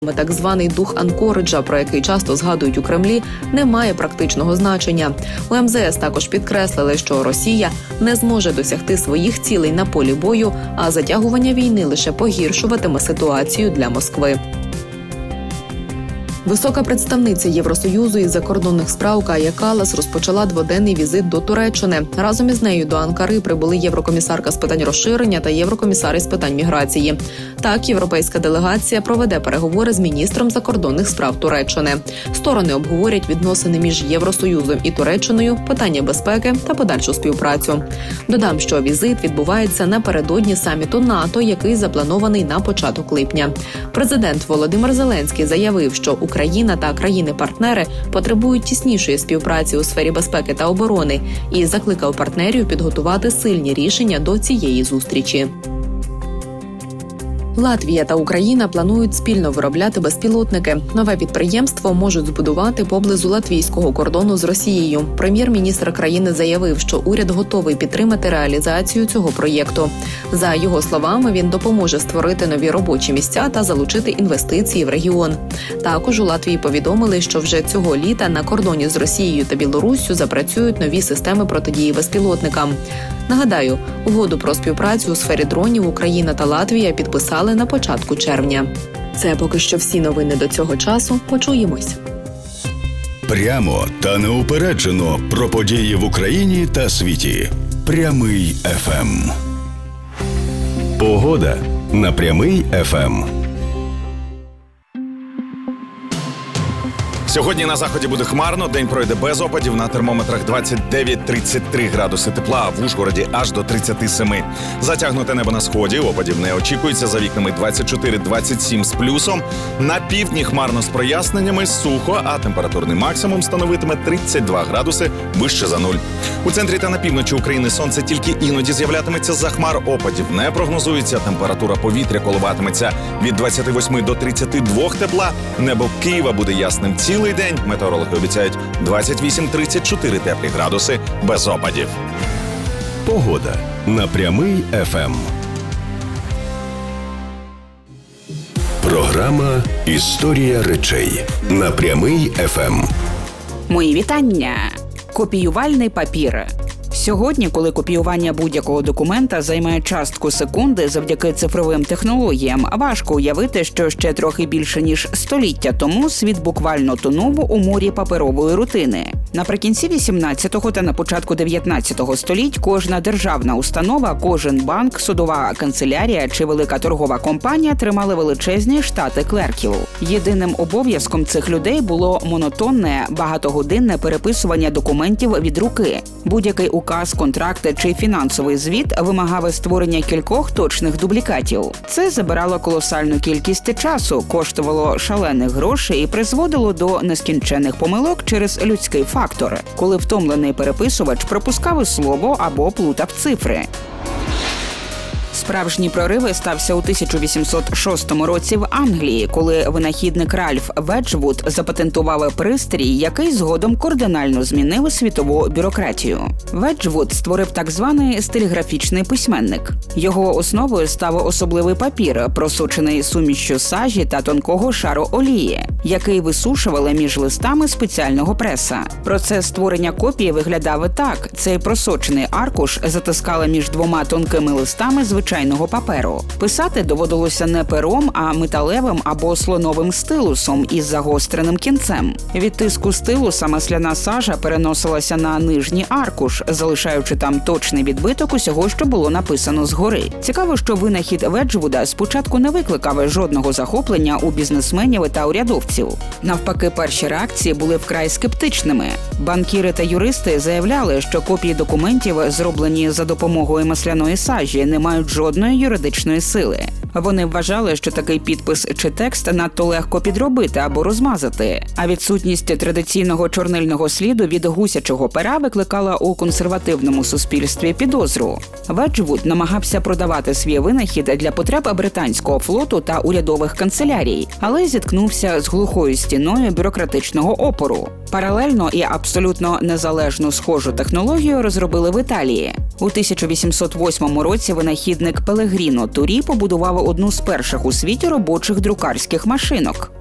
Так званий дух Анкориджа, про який часто згадують у Кремлі, не має практичного значення. У МЗС також підкреслили, що Росія не зможе досягти своїх цілей на полі бою, а затягування війни лише погіршуватиме ситуацію для Москви. Висока представниця Євросоюзу із закордонних справ Кая Каллас розпочала дводенний візит до Туреччини. Разом із нею до Анкари прибули єврокомісарка з питань розширення та єврокомісар із питань міграції. Так, європейська делегація проведе переговори з міністром закордонних справ Туреччини. Сторони обговорять відносини між Євросоюзом і Туреччиною, питання безпеки та подальшу співпрацю. Додам, що візит відбувається напередодні саміту НАТО, який запланований на початок липня. Президент Володимир Зеленський заявив, що Україна та країни-партнери потребують тіснішої співпраці у сфері безпеки та оборони і закликав партнерів підготувати сильні рішення до цієї зустрічі. Латвія та Україна планують спільно виробляти безпілотники. Нове підприємство можуть збудувати поблизу латвійського кордону з Росією. Прем'єр-міністр країни заявив, що уряд готовий підтримати реалізацію цього проєкту. За його словами, він допоможе створити нові робочі місця та залучити інвестиції в регіон. Також у Латвії повідомили, що вже цього літа на кордоні з Росією та Білоруссю запрацюють нові системи протидії безпілотникам. Нагадаю, угоду про співпрацю у сфері дронів Україна та Латвія підписали на початку червня. Це поки що всі новини до цього часу. Почуємось. Прямо та неупереджено про події в Україні та світі. Прямий ФМ. Погода на Прямий ФМ. Сьогодні на заході буде хмарно, день пройде без опадів, на термометрах 29-33 градуси тепла, а в Ужгороді аж до 37. Затягнуте небо на сході, опадів не очікується, за вікнами 24-27 з плюсом. На півдні хмарно з проясненнями, сухо, а температурний максимум становитиме 32 градуси вище за нуль. У центрі та на півночі України сонце тільки іноді з'являтиметься з-за хмар, опадів не прогнозується, температура повітря коливатиметься від 28 до 32 тепла, небо Києва буде ясним цілий день, метеорологи обіцяють 28-34 теплі градуси без опадів. Погода на Прямий ФМ. Програма «Історія речей» на Прямий ФМ. Мої вітання. Копіювальний папір. Сьогодні, коли копіювання будь-якого документа займає частку секунди завдяки цифровим технологіям, важко уявити, що ще трохи більше ніж століття тому світ буквально тонув у морі паперової рутини. Наприкінці 18-го та на початку 19-го століть кожна державна установа, кожен банк, судова канцелярія чи велика торгова компанія тримали величезні штати клерків. Єдиним обов'язком цих людей було монотонне, багатогодинне переписування документів від руки. Будь-який указ, контракт чи фінансовий звіт вимагав створення кількох точних дублікатів. Це забирало колосальну кількість часу, коштувало шалених грошей і призводило до нескінченних помилок через людський фактор, коли втомлений переписувач пропускав слово або плутав цифри. Справжній прорив стався у 1806 році в Англії, коли винахідник Ральф Веджвуд запатентував пристрій, який згодом кардинально змінив світову бюрократію. Веджвуд створив так званий стиліграфічний письменник. Його основою став особливий папір, просочений сумішчю сажі та тонкого шару олії, який висушували між листами спеціального преса. Процес створення копії виглядав так. Цей просочений аркуш затискали між двома тонкими листами звичайного паперу. Писати доводилося не пером, а металевим або слоновим стилусом із загостреним кінцем. Від тиску стилуса масляна сажа переносилася на нижній аркуш, залишаючи там точний відбиток усього, що було написано згори. Цікаво, що винахід Веджвуда спочатку не викликав жодного захоплення у бізнесменів та урядовців. Навпаки, перші реакції були вкрай скептичними. Банкіри та юристи заявляли, що копії документів, зроблені за допомогою масляної сажі, не мають жодної юридичної сили. Вони вважали, що такий підпис чи текст надто легко підробити або розмазати, а відсутність традиційного чорнильного сліду від гусячого пера викликала у консервативному суспільстві підозру. Веджвуд намагався продавати свій винахід для потреб британського флоту та урядових канцелярій, але зіткнувся з глухою стіною бюрократичного опору. Паралельно і абсолютно незалежну схожу технологію розробили в Італії. У 1808 році винахідник Пелегріно Турі побудував одну з перших у світі робочих друкарських машинок.